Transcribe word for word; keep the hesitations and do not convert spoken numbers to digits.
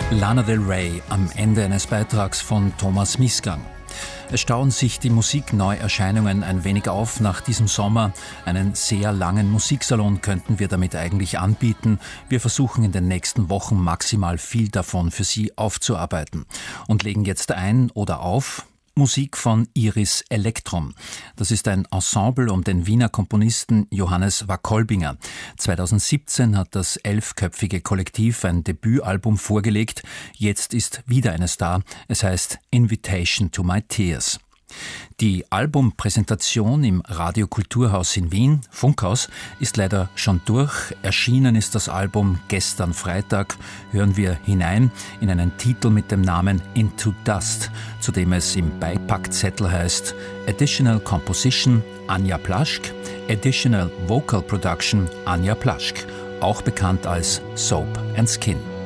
Lana Del Rey am Ende eines Beitrags von Thomas Misgang. Es stauen sich die Musikneuerscheinungen ein wenig auf nach diesem Sommer. Einen sehr langen Musiksalon könnten wir damit eigentlich anbieten. Wir versuchen in den nächsten Wochen maximal viel davon für Sie aufzuarbeiten und legen jetzt ein oder auf Musik von Iris Elektrum. Das ist ein Ensemble um den Wiener Komponisten Johannes Wackolbinger. zweitausendsiebzehn hat das elfköpfige Kollektiv ein Debütalbum vorgelegt. Jetzt ist wieder eines da. Es heißt Invitation to My Tears. Die Albumpräsentation im Radio Kulturhaus in Wien, Funkhaus, ist leider schon durch. Erschienen ist das Album gestern Freitag. Hören wir hinein in einen Titel mit dem Namen Into Dust, zu dem es im Beipackzettel heißt Additional Composition Anja Plaschk, Additional Vocal Production Anja Plaschk, auch bekannt als Soap and Skin.